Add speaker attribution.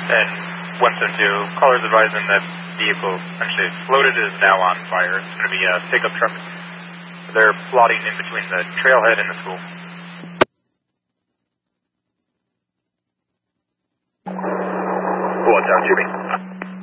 Speaker 1: And 172, callers advising that vehicle actually exploded, is now on fire. It's going to be a pickup truck. They're plotting in between the trailhead and the school.
Speaker 2: 我讲，Jimmy。